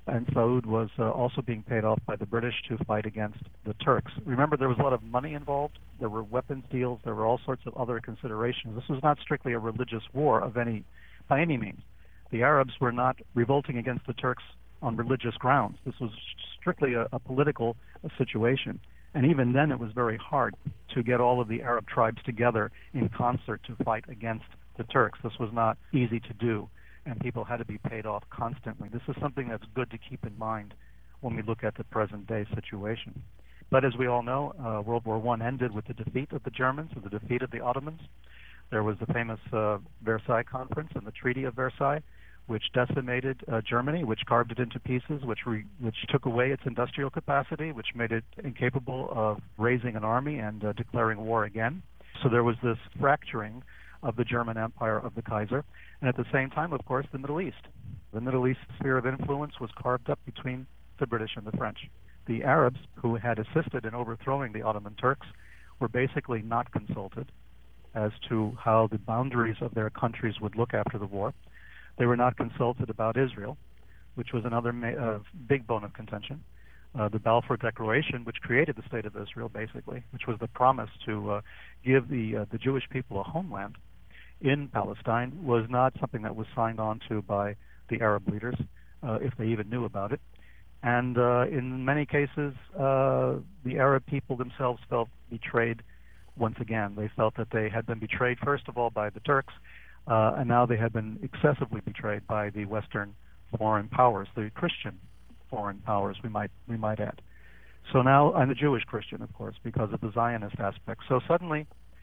And Saud was also being paid off by the British to fight against the Turks. Remember, there was a lot of money involved. There were weapons deals. There were all sorts of other considerations. This was not strictly a religious war by any means. The Arabs were not revolting against the Turks on religious grounds. This was strictly a political situation. And even then, it was very hard to get all of the Arab tribes together in concert to fight against the Turks. This was not easy to do, and people had to be paid off constantly. This is something that's good to keep in mind when we look at the present-day situation. But as we all know, World War I ended with the defeat of the Germans, with the defeat of the Ottomans. There was the famous Versailles Conference and the Treaty of Versailles, which decimated Germany, which carved it into pieces, which took away its industrial capacity, which made it incapable of raising an army and declaring war again. So there was this fracturing of the German Empire of the Kaiser. And at the same time, of course, the Middle East. The Middle East sphere of influence was carved up between the British and the French. The Arabs, who had assisted in overthrowing the Ottoman Turks, were basically not consulted as to how the boundaries of their countries would look after the war. They were not consulted about Israel, which was another big bone of contention. The Balfour Declaration, which created the State of Israel, basically, which was the promise to give the Jewish people a homeland in Palestine, was not something that was signed on to by the Arab leaders, if they even knew about it. And in many cases, the Arab people themselves felt betrayed once again. They felt that they had been betrayed, first of all, by the Turks, and now they had been excessively betrayed by the Western foreign powers, the Christian foreign powers, we might add. So now, I'm a Jewish Christian, of course, because of the Zionist aspect. So suddenly,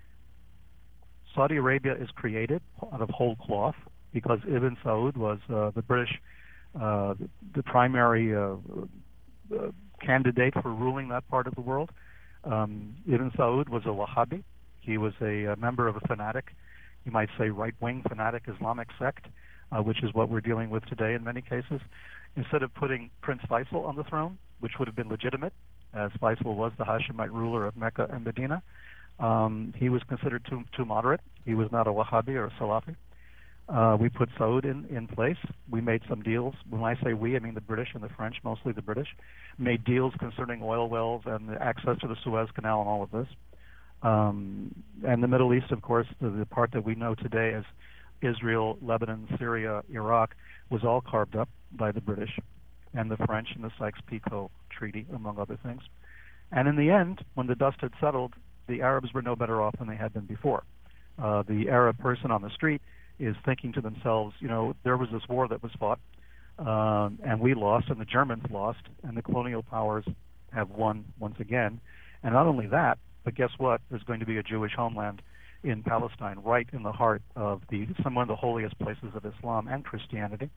Saudi Arabia is created out of whole cloth because Ibn Saud was the British, the primary candidate for ruling that part of the world. Ibn Saud was a Wahhabi. He was a member of a fanatic, you might say right-wing fanatic Islamic sect, which is what we're dealing with today in many cases. Instead of putting Prince Faisal on the throne, which would have been legitimate, as Faisal was the Hashemite ruler of Mecca and Medina, he was considered too moderate. He was not a Wahhabi or a Salafi. We put Saud in place. We made some deals. When I say we, I mean the British and the French, mostly the British, made deals concerning oil wells and the access to the Suez Canal and all of this. And the Middle East, of course, the part that we know today as Israel, Lebanon, Syria, Iraq, was all carved up by the British and the French in the Sykes-Picot Treaty, among other things. And in the end, when the dust had settled, the Arabs were no better off than they had been before. The Arab person on the street is thinking to themselves, there was this war that was fought, and we lost, and the Germans lost, and the colonial powers have won once again. And not only that, but guess what? There's going to be a Jewish homeland in Palestine, right in the heart of one of the holiest places of Islam and Christianity.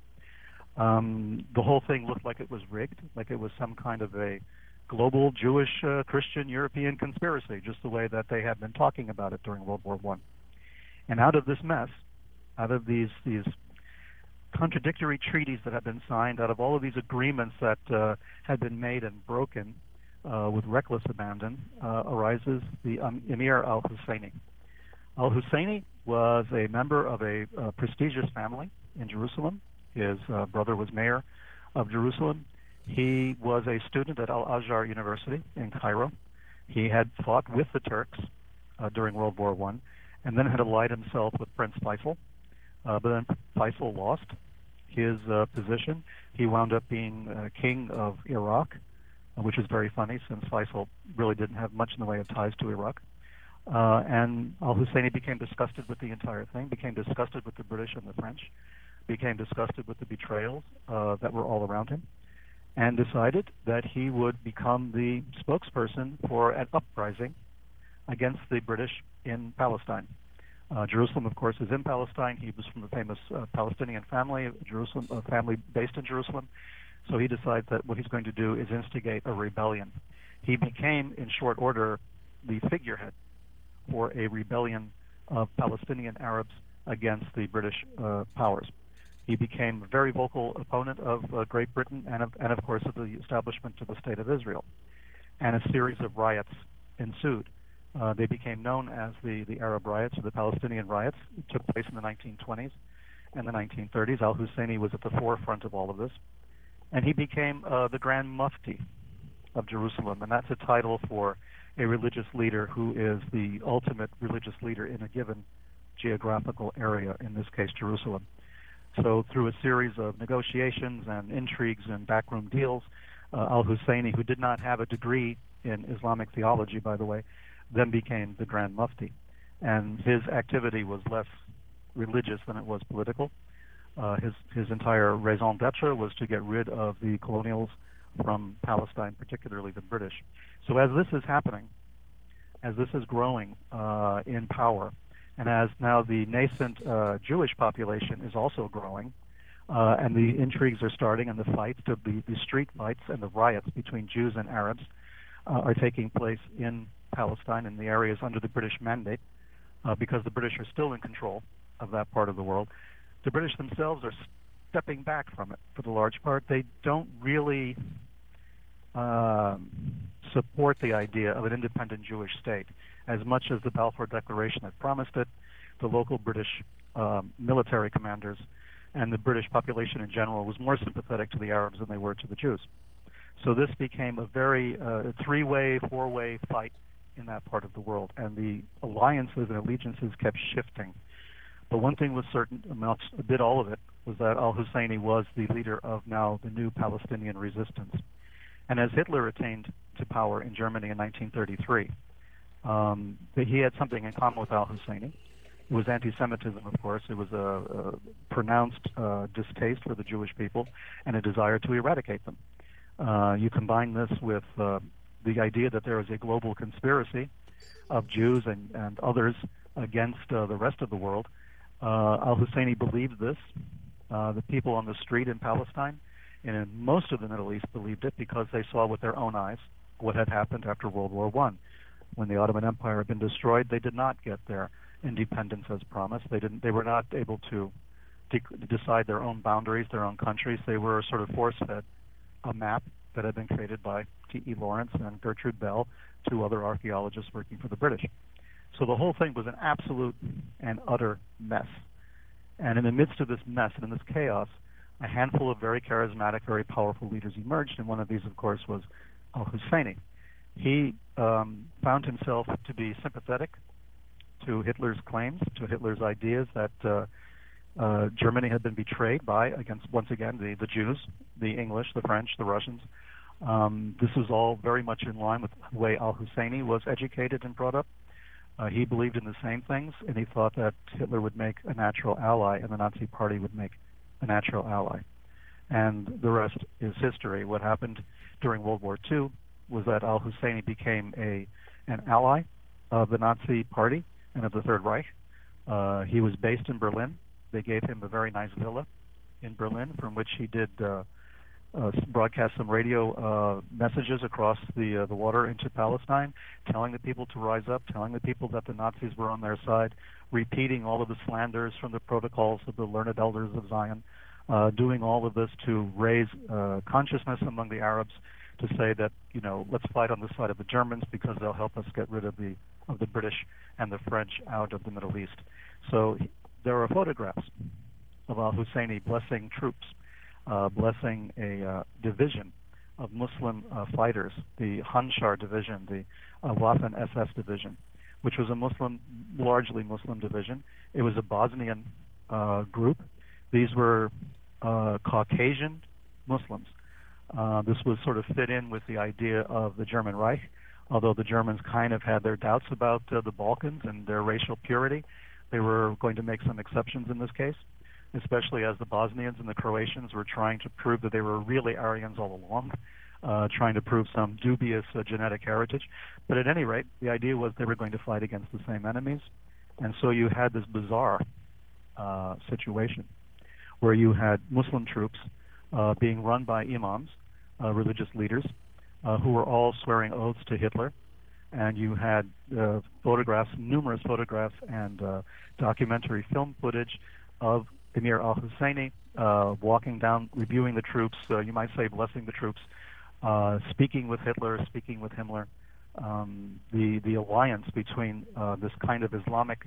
The whole thing looked like it was rigged, like it was some kind of a global Jewish, Christian, European conspiracy, just the way that they had been talking about it during World War I. And out of this mess, out of these contradictory treaties that had been signed, out of all of these agreements that had been made and broken with reckless abandon, arises the Emir al-Husseini. Al-Husseini was a member of a prestigious family in Jerusalem. His brother was mayor of Jerusalem. He was a student at Al-Azhar University in Cairo. He had fought with the Turks during World War I, and then had allied himself with Prince Faisal. But then Faisal lost his position. He wound up being king of Iraq, which is very funny since Faisal really didn't have much in the way of ties to Iraq. And al-Husseini became disgusted with the entire thing, became disgusted with the British and the French, became disgusted with the betrayals that were all around him, and decided that he would become the spokesperson for an uprising against the British in Palestine. Jerusalem, of course, is in Palestine. He was from the famous Palestinian family, a family based in Jerusalem. So he decides that what he's going to do is instigate a rebellion. He became, in short order, the figurehead for a rebellion of Palestinian Arabs against the British powers. He became a very vocal opponent of Great Britain and of course, of the establishment of the State of Israel. And a series of riots ensued. They became known as the Arab riots or the Palestinian riots. It took place in the 1920s and the 1930s. Al-Husseini was at the forefront of all of this. and he became the Grand Mufti of Jerusalem, and that's a title for a religious leader who is the ultimate religious leader in a given geographical area, in this case Jerusalem. So through a series of negotiations and intrigues and backroom deals, al-Husseini, who did not have a degree in Islamic theology, by the way, then became the Grand Mufti. And his activity was less religious than it was political. His entire raison d'etre was to get rid of the colonials from Palestine, particularly the British. So as this is happening, as this is growing in power, and as now the nascent Jewish population is also growing, and the intrigues are starting, and the fights, the street fights and the riots between Jews and Arabs are taking place in Palestine, in the areas under the British mandate, because the British are still in control of that part of the world. The British themselves are stepping back from it for the large part. They don't really support the idea of an independent Jewish state as much as the Balfour Declaration had promised it, the local British military commanders, and the British population in general was more sympathetic to the Arabs than they were to the Jews. So this became a very three-way, four-way fight in that part of the world, and the alliances and allegiances kept shifting. But one thing was certain, amongst a bit all of it, was that al-Husseini was the leader of now the new Palestinian resistance. And as Hitler attained to power in Germany in 1933, he had something in common with al-Husseini. It was anti-Semitism, of course. It was a pronounced distaste for the Jewish people and a desire to eradicate them. You combine this with the idea that there is a global conspiracy of Jews and others against the rest of the world. Al-Husseini believed this. The people on the street in Palestine and in most of the Middle East believed it because they saw with their own eyes what had happened after World War I. When the Ottoman Empire had been destroyed, they did not get their independence as promised. They were not able to decide their own boundaries, their own countries. They were sort of force-fed a map that had been created by T.E. Lawrence and Gertrude Bell, two other archaeologists working for the British. So the whole thing was an absolute and utter mess. And in the midst of this mess and in this chaos, a handful of very charismatic, very powerful leaders emerged, and one of these, of course, was al-Husseini. He found himself to be sympathetic to Hitler's claims, to Hitler's ideas that Germany had been betrayed against, once again, the Jews, the English, the French, the Russians. This was all very much in line with the way al-Husseini was educated and brought up. He believed in the same things, and he thought that Hitler would make a natural ally and the Nazi Party would make a natural ally. And the rest is history. What happened during World War II was that al-Husseini became an ally of the Nazi Party and of the Third Reich. He was based in Berlin. They gave him a very nice villa in Berlin from which he did broadcast some radio messages across the water into Palestine, telling the people to rise up, telling the people that the Nazis were on their side, repeating all of the slanders from the protocols of the learned elders of Zion, doing all of this to raise consciousness among the Arabs to say that, let's fight on the side of the Germans because they'll help us get rid of the British and the French out of the Middle East. So there are photographs of al-Husseini blessing troops, blessing a division of Muslim fighters, the Hanshar division, the Waffen-SS division, which was a largely Muslim division. It was a Bosnian group. These were Caucasian Muslims. This was sort of fit in with the idea of the German Reich, although the Germans kind of had their doubts about the Balkans and their racial purity. They were going to make some exceptions in this case, especially as the Bosnians and the Croatians were trying to prove that they were really Aryans all along, trying to prove some dubious genetic heritage. But at any rate, the idea was they were going to fight against the same enemies. And so you had this bizarre situation where you had Muslim troops being run by imams, religious leaders, who were all swearing oaths to Hitler. And you had photographs, numerous photographs and documentary film footage of Emir al-Husseini walking down, reviewing the troops, you might say blessing the troops, speaking with Hitler, speaking with Himmler. The alliance between this kind of Islamic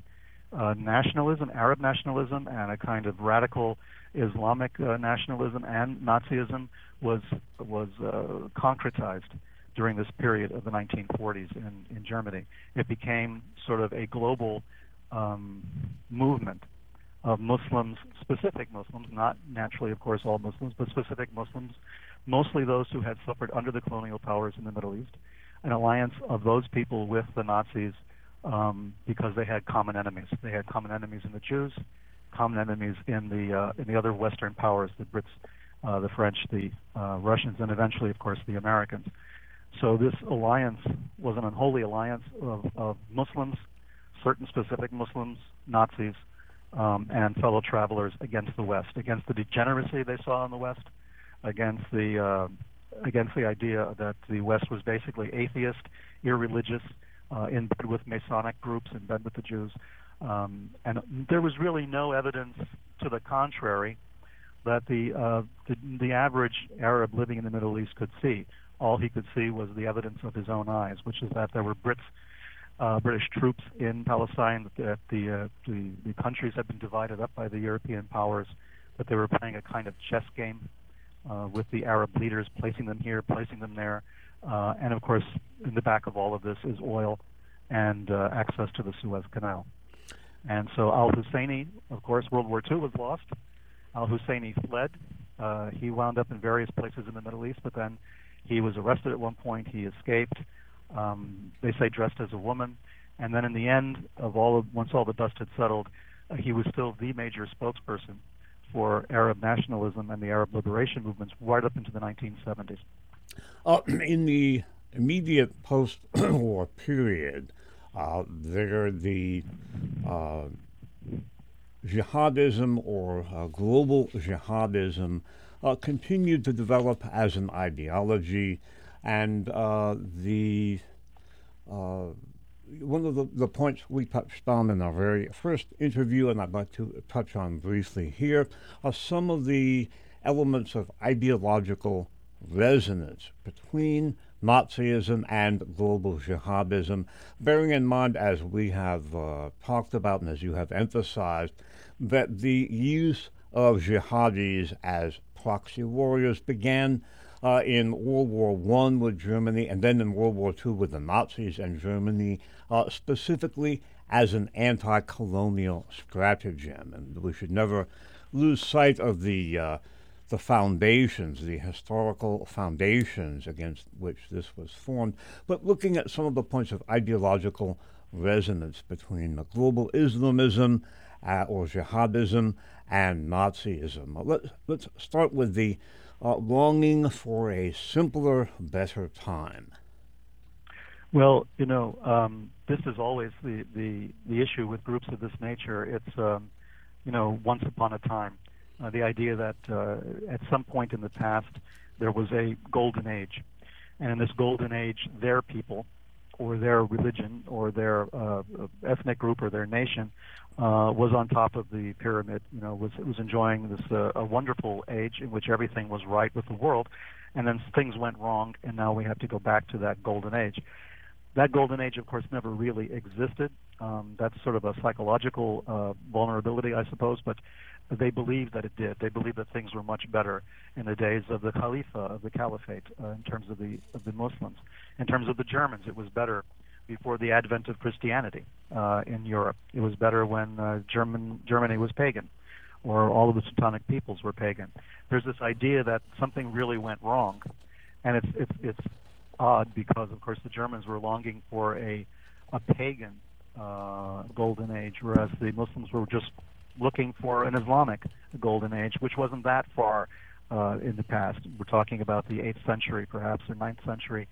nationalism, Arab nationalism, and a kind of radical Islamic nationalism and Nazism was concretized during this period of the 1940s in Germany. It became sort of a global movement of Muslims, specific Muslims, not naturally, of course, all Muslims, but specific Muslims, mostly those who had suffered under the colonial powers in the Middle East, an alliance of those people with the Nazis because they had common enemies. They had common enemies in the Jews, common enemies in the other Western powers, the Brits, the French, the Russians, and eventually, of course, the Americans. So this alliance was an unholy alliance of Muslims, certain specific Muslims, Nazis, and fellow travelers against the West, against the degeneracy they saw in the West, against the idea that the West was basically atheist, irreligious, in bed with Masonic groups, in bed with the Jews. And there was really no evidence to the contrary that the average Arab living in the Middle East could see. All he could see was the evidence of his own eyes, which is that there were British troops in Palestine, that the countries had been divided up by the European powers, that they were playing a kind of chess game with the Arab leaders, placing them here, placing them there. And of course, in the back of all of this is oil and access to the Suez Canal. And so al-Husseini, of course, World War II was lost. Al-Husseini fled. He wound up in various places in the Middle East, but then he was arrested at one point. He escaped. They say dressed as a woman. And then in the end of once all the dust had settled, he was still the major spokesperson for Arab nationalism and the Arab liberation movements right up into the 1970s. In the immediate post-war period, the jihadism or global jihadism continued to develop as an ideology, and one of the points we touched on in our very first interview, and I'd like to touch on briefly here, are some of the elements of ideological resonance between Nazism and global jihadism, bearing in mind, as we have talked about and as you have emphasized, that the use of jihadis as proxy warriors began in World War I with Germany, and then in World War II with the Nazis and Germany, specifically as an anti-colonial stratagem. And we should never lose sight of the foundations, the historical foundations against which this was formed, but looking at some of the points of ideological resonance between the global Islamism or jihadism and Nazism. Let's start with the longing for a simpler, better time. Well, this is always the issue with groups of this nature. It's, once upon a time. The idea that at some point in the past there was a golden age, and in this golden age their people or their religion or their ethnic group or their nation was on top of the pyramid, was enjoying this a wonderful age in which everything was right with the world, and then things went wrong, and now we have to go back to that golden age. That golden age, of course, never really existed. That's sort of a psychological vulnerability, I suppose, but they believed that it did. They believed that things were much better in the days of the Khalifa, of the Caliphate, in terms of the Muslims. In terms of the Germans, it was better before the advent of Christianity in Europe. It was better when Germany was pagan, or all of the Teutonic peoples were pagan. There's this idea that something really went wrong, and it's odd because, of course, the Germans were longing for a pagan golden age, whereas the Muslims were just looking for an Islamic golden age, which wasn't that far in the past. We're talking about the 8th century, perhaps, or 9th century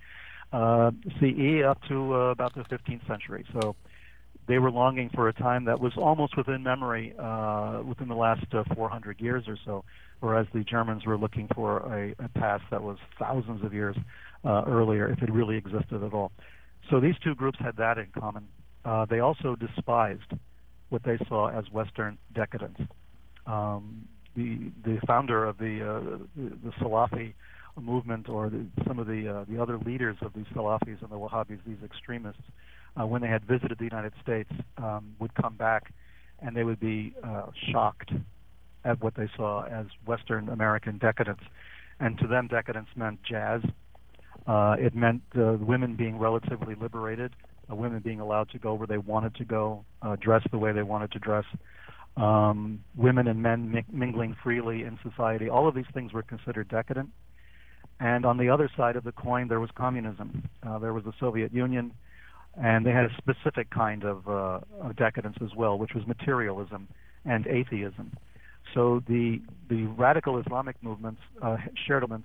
CE up to about the 15th century. So they were longing for a time that was almost within memory within the last 400 years or so, whereas the Germans were looking for a past that was thousands of years earlier, if it really existed at all. So these two groups had that in common. They also despised what they saw as Western decadence. The founder of the Salafi movement, or some of the other leaders of these Salafis and the Wahhabis, these extremists, when they had visited the United States, would come back and they would be shocked at what they saw as Western American decadence. And to them, decadence meant jazz. It meant women being relatively liberated, women being allowed to go where they wanted to go, dress the way they wanted to dress, women and men mingling freely in society. All of these things were considered decadent. And on the other side of the coin, there was communism. There was the Soviet Union, and they had a specific kind of decadence as well, which was materialism and atheism. So the radical Islamic movements shared elements